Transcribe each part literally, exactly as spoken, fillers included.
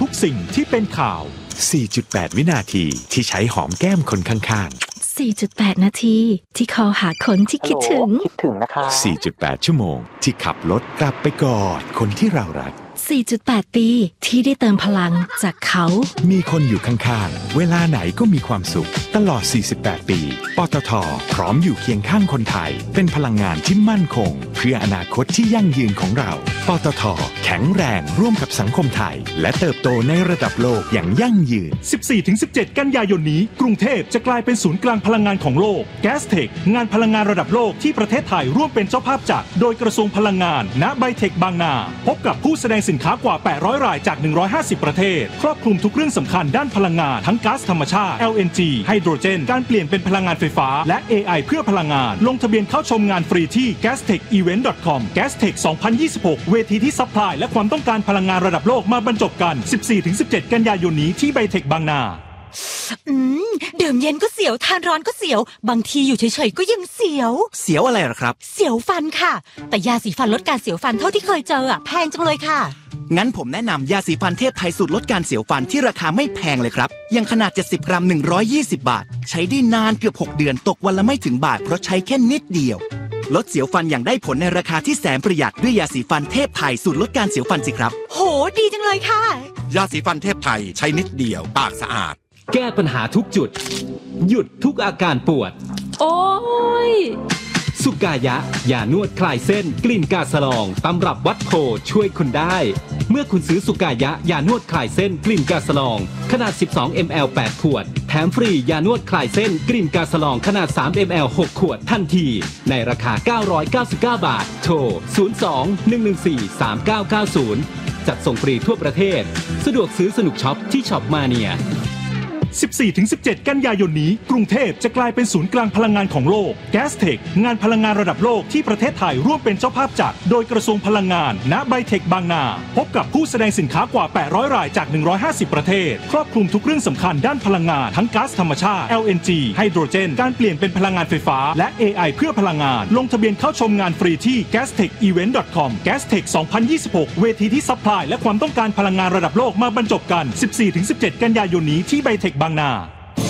กสิ่งที่เป็นข่าวสี่จุดแปด วินาทีที่ใช้หอมแก้มคนข้างๆ สี่จุดแปด นาทีที่คอหาคนที่คิดถึงคิดถึงนะคะสี่จุดแปด ชั่วโมงที่ขับรถกลับไปกอดคนที่เรารักสี่จุดแปด ปีที่ได้เติมพลังจากเขามีคนอยู่ข้างๆเวลาไหนก็มีความสุขตลอดสี่สิบแปดปีปตท.พร้อมอยู่เคียงข้างคนไทยเป็นพลังงานที่มั่นคงเพื่ออนาคตที่ยั่งยืนของเราปตท.แข็งแรงร่วมกับสังคมไทยและเติบโตในระดับโลกอย่างยั่งยืนสิบสี่ถึงสิบเจ็ด กันยายนนี้กรุงเทพจะกลายเป็นศูนย์กลางพลังงานของโลก Gastech งานพลังงานระดับโลกที่ประเทศไทยร่วมเป็นเจ้าภาพจัดโดยกระทรวงพลังงานณไบเทคบางนาพบกับผู้แสดงสินค้ากว่าแปดร้อยรายจากหนึ่งร้อยห้าสิบประเทศครอบคลุมทุกเรื่องสำคัญด้านพลังงานทั้งก๊าซธรรมชาติ แอล เอ็น จี ไฮโดรเจนการเปลี่ยนเป็นพลังงานไฟฟ้าและ เอ ไอ เพื่อพลังงานลงทะเบียนเข้าชมงานฟรีที่ แกสเทคอีเวนต์ ดอท คอม Gastech สองพันยี่สิบหกเวทีที่ซัพพลายและความต้องการพลังงานระดับโลกมาบรรจบกัน สิบสี่ถึงสิบเจ็ด กันยายนนี้ที่ไบเทคบางนาอืมดื่มเย็นก็เสียวทานร้อนก็เสียวบางทีอยู่เฉยๆก็ยังเสียวเสียวอะไรหรอครับเสียวฟันค่ะแต่ยาสีฟันลดการเสียวฟันเท่าที่เคยเจออ่ะแพงจังเลยค่ะงั้นผมแนะนำยาสีฟันเทพไทยสูตรลดการเสียวฟันที่ราคาไม่แพงเลยครับยังขนาดเจ็ดสิบกรัมหนึ่งร้อยยี่สิบบาทใช้ได้นานเกือบหกเดือนตกวันละไม่ถึงบาทเพราะใช้แค่นิดเดียวลดเสียวฟันอย่างได้ผลในราคาที่แสนประหยัดด้วยยาสีฟันเทพไทยสูตรลดการเสียวฟันสิครับโหดีจังเลยค่ะยาสีฟันเทพไทยใช้นิดเดียวปากสะอาดแก้ปัญหาทุกจุดหยุดทุกอาการปวดโอ้ยสุกายะยานวดคลายเส้นกลิ่นกาสลองตำรับวัดโพช่วยคุณได้เมื่อคุณซื้อสุกายะยานวดคลายเส้นกลิ่นกาสลองขนาดสิบสองมิลลิลิตร แปดขวดแถมฟรียานวดคลายเส้นกลิ่นกาสลองขนาดสามมิลลิลิตร หกขวดทันทีในราคาเก้าร้อยเก้าสิบเก้าบาทโทรศูนย์ สอง หนึ่ง หนึ่ง สี่ สาม เก้า เก้า ศูนย์จัดส่งฟรีทั่วประเทศสะดวกซื้อสนุกช็อปที่ช็อปมาเนียสิบสี่ถึงสิบเจ็ด กันยายนนี้กรุงเทพจะกลายเป็นศูนย์กลางพลังงานของโลก Gastech งานพลังงานระดับโลกที่ประเทศไทยร่วมเป็นเจ้าภาพจัดโดยกระทรวงพลังงานณไบเทคบางนาพบกับผู้แสดงสินค้ากว่าแปดร้อยรายจากหนึ่งร้อยห้าสิบประเทศครอบคลุมทุกเรื่องสำคัญด้านพลังงานทั้งก๊าซธรรมชาติ แอล เอ็น จี ไฮโดรเจนการเปลี่ยนเป็นพลังงานไฟฟ้าและ เอ ไอ เพื่อพลังงานลงทะเบียนเข้าชมงานฟรีที่ แกสเทคอีเวนต์ ดอท คอม Gastech สองพันยี่สิบหกเวทีที่ซัพพลายและความต้องการพลังงานระดับโลกมาบรรจบกัน สิบสี่ถึงสิบเจ็ด กันยายนนี้ที่ไบเทคบางนา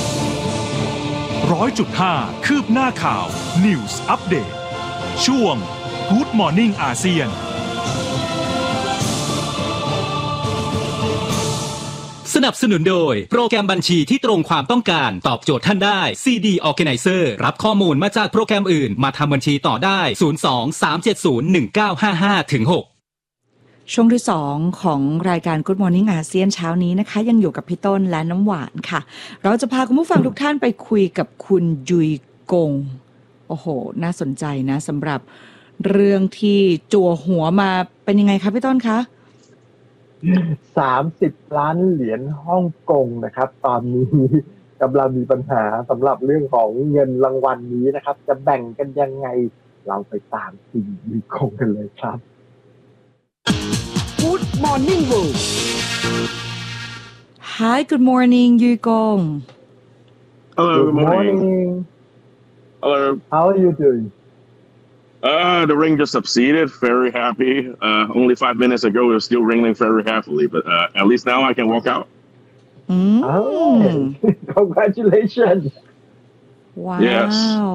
ร้อยจุดห้า คืบหน้าข่าว News Update ช่วง Good Morning อาเซียนสนับสนุนโดยโปรแกรมบัญชีที่ตรงความต้องการตอบโจทย์ท่านได้ ซี ดี Organizer รับข้อมูลมาจากโปรแกรมอื่นมาทำบัญชีต่อได้ศูนย์ สอง สาม เจ็ด ศูนย์ หนึ่ง เก้า ห้า ห้า ถึง หกช่วงที่สองของรายการ Good Morning อาเซียนเช้านี้นะคะยังอยู่กับพี่ต้นและน้ำหวานค่ะเราจะพาคุณผู้ฟังทุกท่านไปคุยกับคุณยุยกงโอ้โหน่าสนใจนะสำหรับเรื่องที่จั่วหัวมาเป็นยังไงคะพี่ต้นคะสามสิบล้านเหรียญฮ่องกงนะครับตอนนี้กำลังมีปัญหาสำหรับเรื่องของเงินรางวัลนี้นะครับจะแบ่งกันยังไงเราไปตามคุณยุยกงกันเลยครับ Good Morning World Hi Good morning Yu Gong Hello Good morning Hello How are you doing Uh, the ring just succeeded. Very happy. Uh, only five minutes ago, it was still ringing very happily, but uh, at least now I can walk out. Mm. Oh, congratulations! Wow. Yes.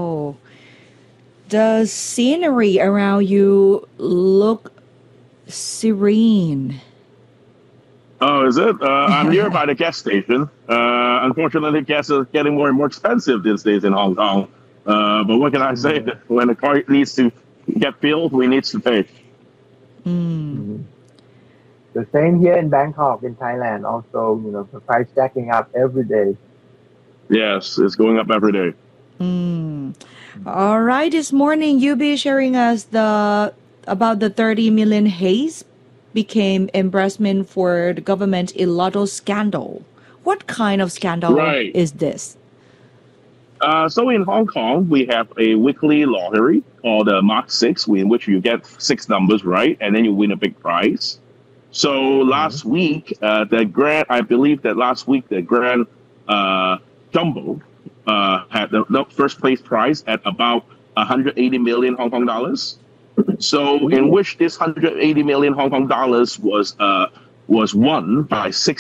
The scenery around you look serene. Oh, is it? Uh, I'm nearby the gas station. Uh, unfortunately, gas is getting more and more expensive these days in Hong Kong. Uh, but what can I say? When the car needs to get filled, we need to pay. Mm. The same here in Bangkok, in Thailand. Also, you know, the price jacking up every day. Yes, it's going up every day. Mm. All right. This morning, you'll be sharing us the about the thirty million haze became embarrassment for the government in Lotto scandal. What kind of scandal right. is this? Uh, so in Hong Kong, we have a weekly lottery called uh, Mark Six, in which you get six numbers right, and then you win a big prize. So mm-hmm. last week, uh, the grand, I believe that last week the grand uh, jumbo uh, had the, the first place prize at about one hundred eighty million Hong Kong dollars. So in which this one hundred eighty million Hong Kong dollars was uh, was won by six